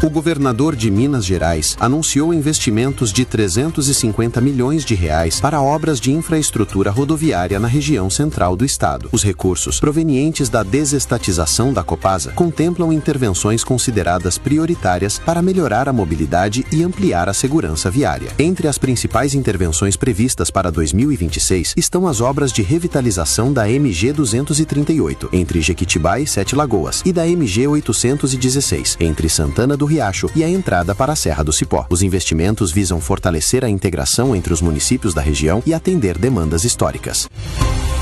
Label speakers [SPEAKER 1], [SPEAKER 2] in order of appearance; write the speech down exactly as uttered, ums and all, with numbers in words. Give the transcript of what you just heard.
[SPEAKER 1] O governador de Minas Gerais anunciou investimentos de trezentos e cinquenta milhões de reais para obras de infraestrutura rodoviária na região central do estado. Os recursos provenientes da desestatização da Copasa contemplam intervenções consideradas prioritárias para melhorar a mobilidade e ampliar a segurança viária. Entre as principais intervenções previstas para dois mil e vinte e seis estão as obras de revitalização da M G duzentos e trinta e oito, entre Jequitibá e Sete Lagoas, e da M G oitocentos e dezesseis, entre Santana do Riacho e a entrada para a Serra do Cipó. Os investimentos visam fortalecer a integração entre os municípios da região e atender demandas históricas.